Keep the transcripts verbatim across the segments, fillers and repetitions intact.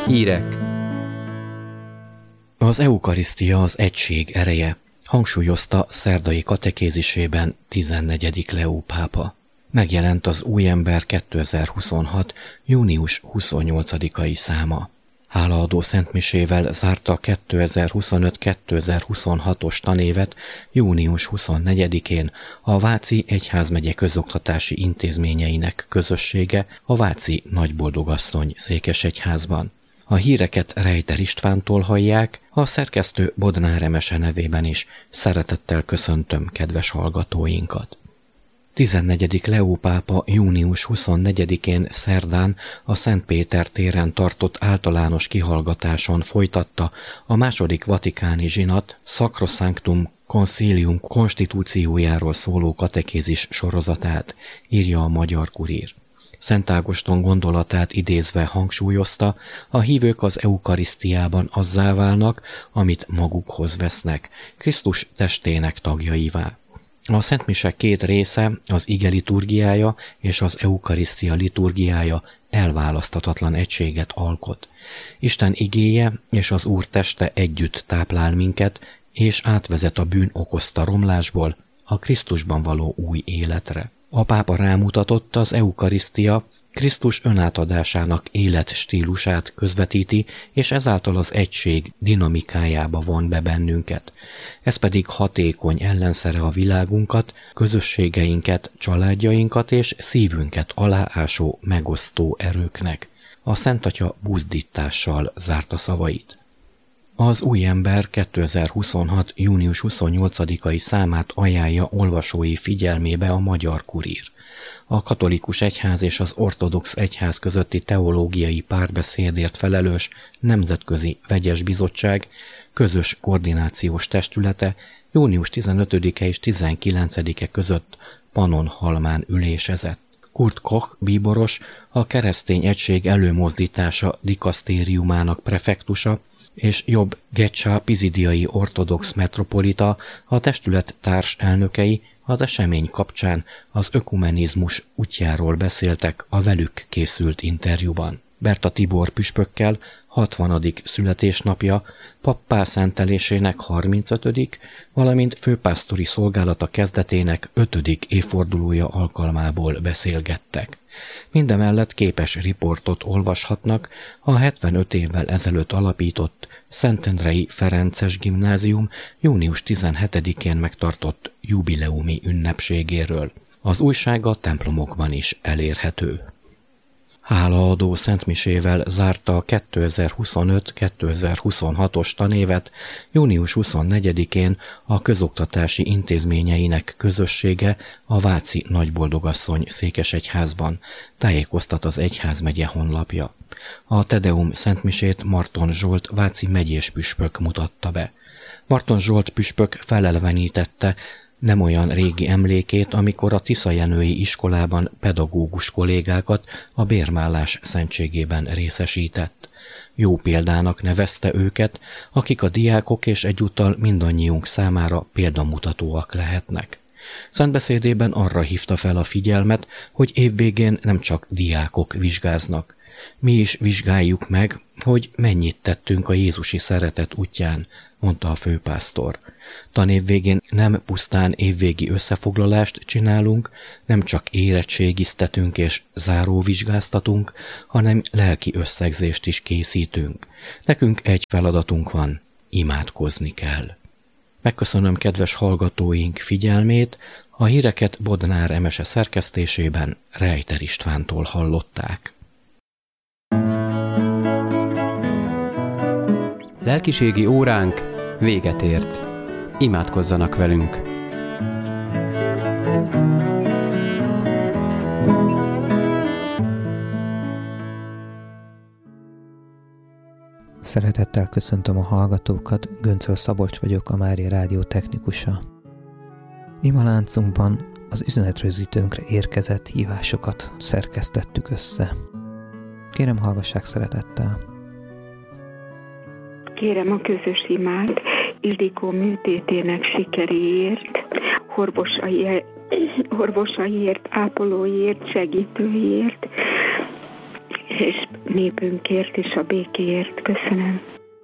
Hírek. Az eukarisztia az egység ereje, hangsúlyozta szerdai katekézisében tizennegyedik Leó pápa. Megjelent az Új ember kétezer-huszonhat. június huszonnyolcadikai száma. Hálaadó szentmisével zárta kétezer-huszonöt kétezer-huszonhatos tanévet június huszonnegyedikén a Váci Egyházmegye közoktatási intézményeinek közössége a Váci Nagyboldogasszony székesegyházban. A híreket Rejter Istvántól hallják, a szerkesztő Bodnár Emese nevében is szeretettel köszöntöm kedves hallgatóinkat. tizennegyedik Leó pápa június huszonnegyedikén szerdán a Szent Péter téren tartott általános kihallgatáson folytatta a második vatikáni zsinat Sacrosanctum Concilium konstitúciójáról szóló katekézis sorozatát, írja a Magyar Kurír. Szent Ágoston gondolatát idézve hangsúlyozta, a hívők az eukarisztiában azzá válnak, amit magukhoz vesznek, Krisztus testének tagjaivá. A szentmise két része, az ige liturgiája és az eukarisztia liturgiája elválaszthatatlan egységet alkot. Isten igéje és az Úr teste együtt táplál minket, és átvezet a bűn okozta romlásból a Krisztusban való új életre. A pápa rámutatott, az eukarisztia Krisztus önátadásának életstílusát közvetíti, és ezáltal az egység dinamikájába von be bennünket. Ez pedig hatékony ellenszere a világunkat, közösségeinket, családjainkat és szívünket aláásó, megosztó erőknek. A Szent Atya buzdítással zárta szavait. Az Új ember kétezer-huszonhat. június huszonnyolcadikai számát ajánlja olvasói figyelmébe a Magyar Kurír. A katolikus egyház és az ortodox egyház közötti teológiai párbeszédért felelős Nemzetközi Vegyes Bizottság közös koordinációs testülete június tizenötödike és tizenkilencedike között Pannonhalmán ülésezett. Kurt Koch bíboros, a Keresztény Egység Előmozdítása dikasztériumának prefektusa, és Jobb Gecsa pizidiai ortodox metropolita, a testület társelnökei az esemény kapcsán az ökumenizmus útjáról beszéltek a velük készült interjúban. Berta Tibor püspökkel hatvanadik születésnapja, pappá szentelésének harmincötödik, valamint főpásztori szolgálata kezdetének ötödik évfordulója alkalmából beszélgettek. Mindemellett képes riportot olvashatnak a hetvenöt évvel ezelőtt alapított Szentendrei Ferences Gimnázium június tizenhetedikén megtartott jubileumi ünnepségéről. Az újság a templomokban is elérhető. Hálaadó szentmisével zárta a kétezer-huszonöt kétezer-huszonhatos tanévet június huszonnegyedikén a közoktatási intézményeinek közössége a Váci Nagyboldogasszony székesegyházban, tájékoztat az egyházmegye honlapja. A Tedeum szentmisét Marton Zsolt váci megyés püspök mutatta be. Marton Zsolt püspök felelevenítette nem olyan régi emlékét, amikor a tiszajenői iskolában pedagógus kollégákat a bérmállás szentségében részesített. Jó példának nevezte őket, akik a diákok és egyúttal mindannyiunk számára példamutatóak lehetnek. Szentbeszédében arra hívta fel a figyelmet, hogy évvégén nem csak diákok vizsgáznak. Mi is vizsgáljuk meg, hogy mennyit tettünk a jézusi szeretet útján, mondta a főpásztor. Tanév végén nem pusztán évvégi összefoglalást csinálunk, nem csak érettségiztetünk és záróvizsgáztatunk, hanem lelki összegzést is készítünk. Nekünk egy feladatunk van, imádkozni kell. Megköszönöm kedves hallgatóink figyelmét, a híreket Bodnár Emese szerkesztésében Rejter Istvántól hallották. Lelkiségi óránk véget ért. Imádkozzanak velünk! Szeretettel köszöntöm a hallgatókat, Göncöl Szabolcs vagyok, a Mária Rádió technikusa. Imaláncunkban az üzenetrögzítőnkre érkezett hívásokat szerkesztettük össze. Kérem, hallgassák szeretettel! Kérem a közös imát Ildikó műtétének sikeréért, orvosai, orvosaiért, ápolóiért, segítőiért, és népünkért és a békéért. Köszönöm.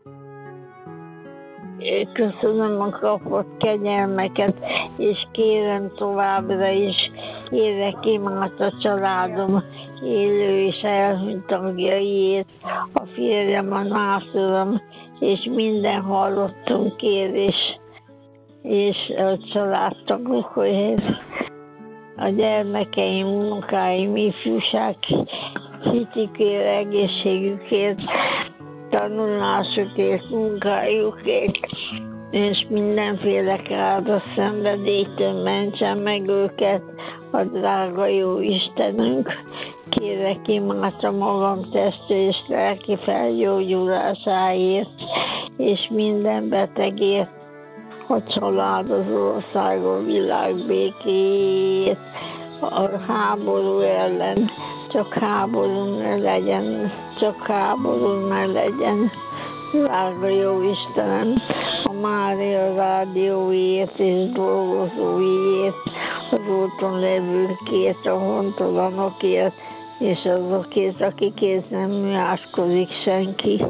Köszönöm a kapott kegyelmeket, és kérem továbbra is, érek imát a családom élő és elhunyt tagjaiért, a férjem, a nászolom, és minden hallottunk kérés, és a családtagokért, a gyermekeim, unokáim, ifjúság hitikért, egészségükért, tanulásukért, munkájukért, és mindenféle káros szenvedélytől mentsen meg őket a drága jó Istenünk. Kérek imádta magam testi és lelki felgyógyulásáért, és minden betegért, a család, az ország, a világ békéjét, a háború ellen, csak háború ne legyen, csak háború ne legyen. Drága jó Istenem, a Mária rádióért és dolgozóiért, az úton levőkért, a hontalanokért, és azokért, akikért nem műáskodik senki.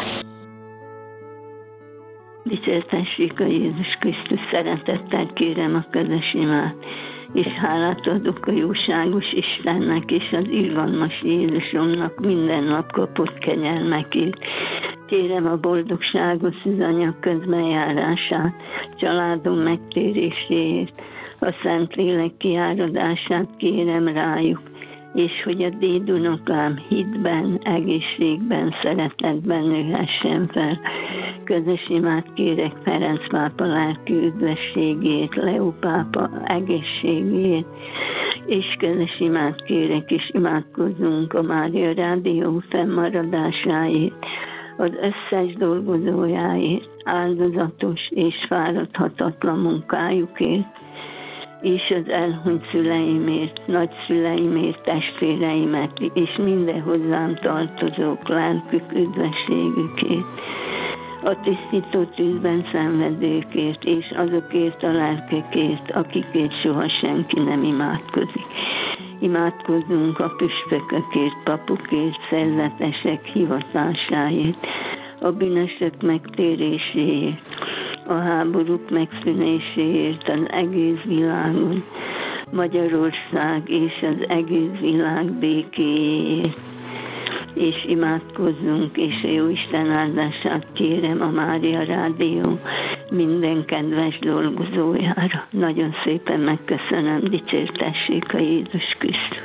Dicsértessék a Jézus Krisztus, szeretettel kérem a közös imát, és hálát adok a jóságos Istennek és az irgalmas Jézusomnak minden nap kapott kegyelmekért. Kérem a boldogságos szűzanyag közbenjárását, családom megtéréséért, a Szentlélek kiáradását kérem rájuk, és hogy a dédunokám hitben, egészségben, szeretetben nőhessen fel. Közös imát kérek Ferenc pápa lelki üdvességét, Leó pápa egészségét, és közös imát kérek, és imádkozzunk a Mária Rádió fennmaradásáért, az összes dolgozójáért, áldozatos és fáradhatatlan munkájukért, és az elhunyt szüleimért, nagyszüleimért, testvéreimet, és minden hozzám tartozók lelkük üdvességükért, a tisztító tűzben szenvedőkért, és azokért a lelkekért, akikért soha senki nem imádkozik. Imádkozzunk a püspökökért, papokért, szerzetesek hivatásáért, a bűnösök megtéréséért, a háborúk megszűnéséért az egész világon, Magyarország és az egész világ békéjéért. És imádkozzunk, és a Jóisten áldását kérem a Mária Rádió minden kedves dolgozójára. Nagyon szépen megköszönöm, dicsértessék a Jézus Krisztus.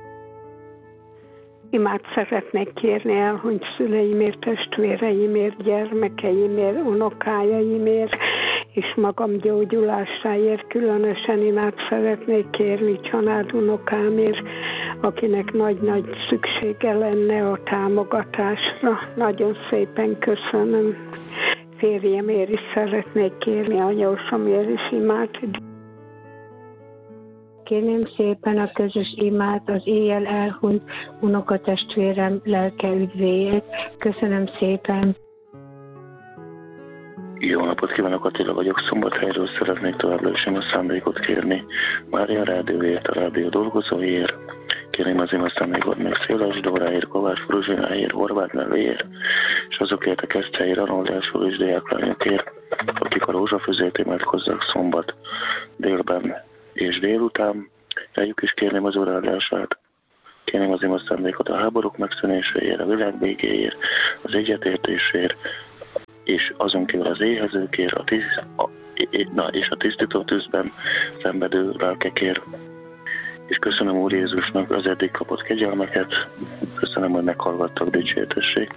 Imát szeretnék kérni elhunyt szüleimért, testvéreimért, gyermekeimért, unokájaimért, és magam gyógyulásáért. Különösen imát szeretnék kérni családunokámért, akinek nagy-nagy szüksége lenne a támogatásra. Nagyon szépen köszönöm. Férjemért is szeretnék kérni, anyósomért is imát. Kérném szépen a közös imát az éjjel elhunyt unokatestvérem lelke üdvéért. Köszönöm szépen. Jó napot kívánok, Attila vagyok, Szombathelyről szeretnék továbbra is a szándékot kérni. Mária Rádióért, a rádió dolgozóiért, kérném az ima szándékot meg Széles Dóráért, Kovács Fruzsináért, Horváth Nevéért, és azokért a Keszthelyi Ranoldásul és diáklányokért, akik a rózsafüzét imádkozzak szombat délben és délután. Rájuk is kérném az óráldását. Kérném az ima szándékot a háborúk megszűnéséért, a világ békéért, az egyetértésért, és azon kívül az éhezőkért, a tisz, a, na, és a tisztító tűzben szenvedő lelkekért. És köszönöm Úr Jézusnak az eddig kapott kegyelmeket, köszönöm, hogy meghallgattak, dicsértessék.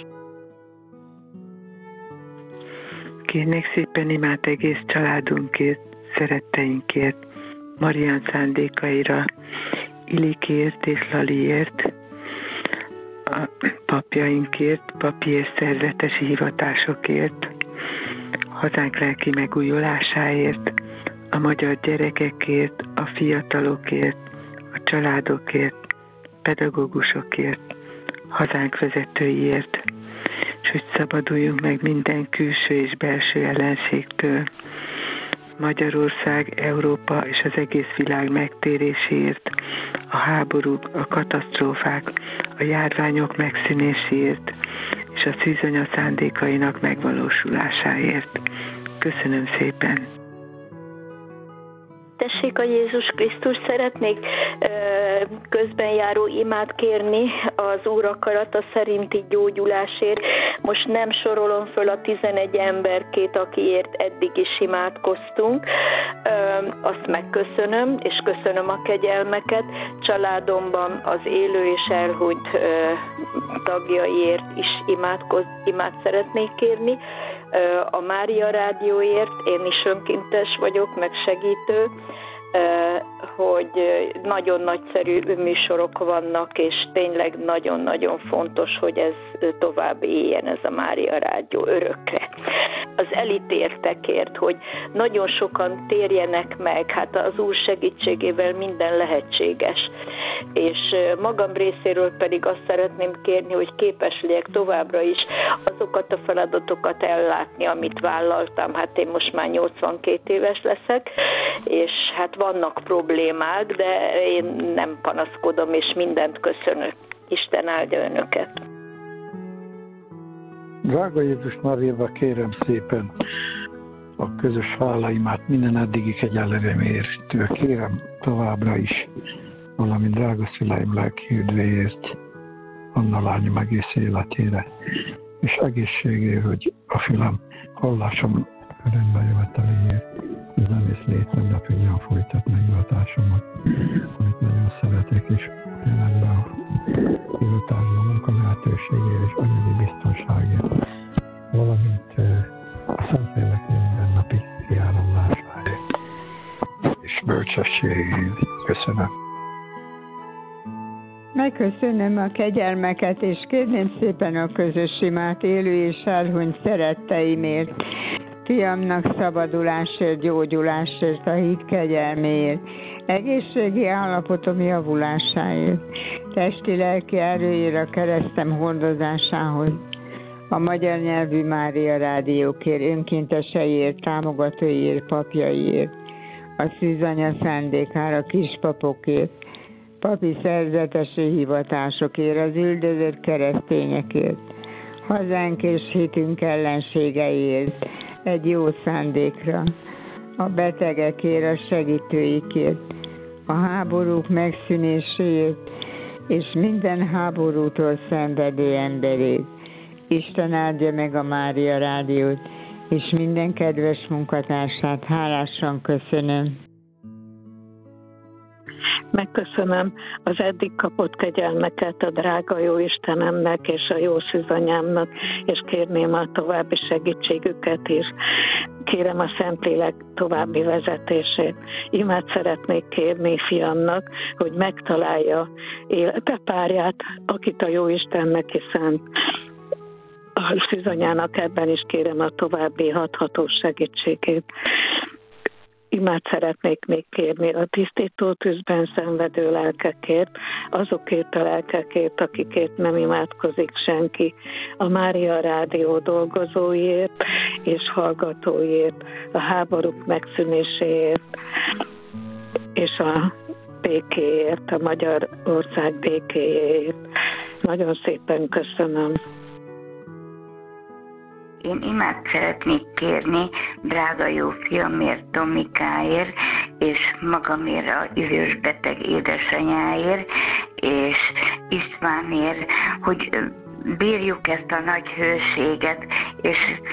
Kérnék szépen imát egész családunkért, szeretteinkért, Marián szándékaira, Ilikért és Laliért, a papjainkért, papi és szerzetesi hivatásokért, hazánk lelki megújulásáért, a magyar gyerekekért, a fiatalokért, a családokért, pedagógusokért, hazánk vezetőiért, és hogy szabaduljunk meg minden külső és belső ellenségtől. Magyarország, Európa és az egész világ megtéréséért, a háborúk, a katasztrófák, a járványok megszűnéséért és a szűzanya szándékainak megvalósulásáért. Köszönöm szépen! Tessék a Jézus Krisztus, szeretnék közbenjáró imát kérni az Úr akarata szerinti gyógyulásért. Most nem sorolom föl a tizenegy emberkét, akiért eddig is imádkoztunk. Azt megköszönöm, és köszönöm a kegyelmeket. Családomban az élő és elhunyt tagjaiért is imádkoz, imát szeretnék kérni. A Mária Rádióért, én is önkéntes vagyok, meg segítő, hogy nagyon nagyszerű műsorok vannak, és tényleg nagyon-nagyon fontos, hogy ez tovább éljen, ez a Mária Rádió örökre. Az elítéltekért, hogy nagyon sokan térjenek meg, hát az Úr segítségével minden lehetséges. És magam részéről pedig azt szeretném kérni, hogy képes legyek továbbra is azokat a feladatokat ellátni, amit vállaltam. Hát én most már nyolcvankét éves leszek, és hát vannak problémák, de én nem panaszkodom, és mindent köszönök. Isten áldja önöket! Drága Jézus Máriába, kérem szépen a közös hálaimát minden eddigi kegyelmért. Kérem továbbra is, valamint drága szüleim lelki üdvéért, Anna lányom egész életére, és egészségért, hogy a fülem hallásom örömbe jöveteléért, az egész létemre tudjam folytatni hivatásomat, amit nagyon szeretek, és tényleg a hivatásban a munka lehetőségére és anyagi biztonságért, valamint a Szentlélek mindennapi kiáramlásáért és bölcsességét. Köszönöm. Megköszönöm a kegyelmeket, és kérném szépen a közös imát élő és elhunyt szeretteimért, fiamnak szabadulásért, gyógyulásért, a hit kegyelméért, egészségi állapotom javulásáért, testi-lelki erőért, a keresztem hordozásához, a magyar nyelvű Mária Rádiókért, önkénteseiért, támogatóiért, papjaiért, a szűzanya szándékára, kispapokért, papi szerzetesi hivatásokért, az üldözött keresztényekért, hazánk és hitünk ellenségeiért, egy jó szándékra, a betegekért, a segítőikért, a háborúk megszűnéséért, és minden háborútól szenvedő emberét. Isten áldja meg a Mária Rádiót, és minden kedves munkatársát hálásan köszönöm. Megköszönöm az eddig kapott kegyelmeket a drága jó Istenemnek és a jó szűzanyámnak, és kérném a további segítségüket is. Kérem a Szentlélek további vezetését. Imát szeretnék kérni fiamnak, hogy megtalálja élete párját, akit a jó Isten neki szánt. A szűzanyának ebben is kérem a további hathatós segítségét. Imát szeretnék még kérni a tisztító tűzben szenvedő lelkekért, azokért a lelkekért, akikért nem imádkozik senki, a Mária Rádió dolgozóiért és hallgatóiért, a háborúk megszűnéséért és a békéért, a Magyarország békéért. Nagyon szépen köszönöm. Én imát szeretnék kérni drága jó fiamért, Tomikáért, és magamért a idős beteg édesanyáért, és Istvánért, hogy bírjuk ezt a nagy hőséget, és